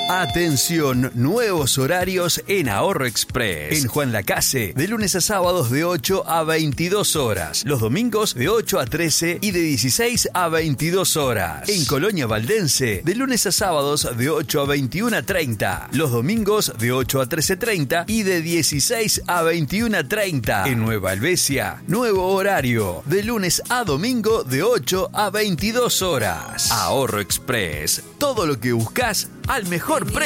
Atención, nuevos horarios en Ahorro Express. En Juan Lacase, de lunes a sábados de 8 a 22 horas. Los domingos de 8 a 13 y de 16 a 22 horas. En Colonia Valdense, de lunes a sábados de 8 a 21 a 30. Los domingos de 8 a 13:30 y de 16 a 21 a 30. En Nueva Helvecia, nuevo horario, de lunes a domingo de 8 a 22 horas. Ahorro Express, todo lo que buscas al mejor precio.